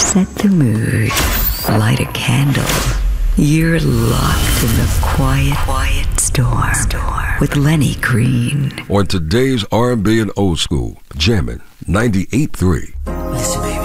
Set the mood. Light a candle. You're locked in the quiet storm with Lenny Green. On today's R&B and old school, jamming 98.3. Listen, baby.